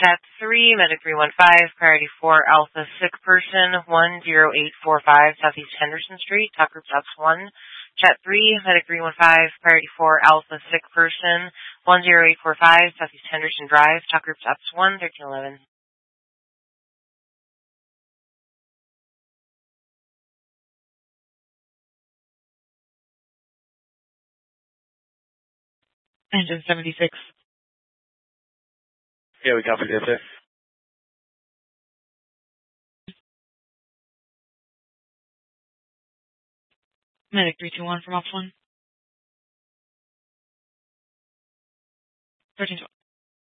Chat 3, Medic 315, Priority 4, Alpha, sick person, 10845, Southeast Henderson Street, Talk Group Ops 1. Chat 3, Medic 315, Priority 4, Alpha, sick person, 10845, Southeast Henderson Drive, Talk Group Ops 1, 1311. Engine 76. Yeah, we copy that, sir. Medic 321 from Ops 1. 1312.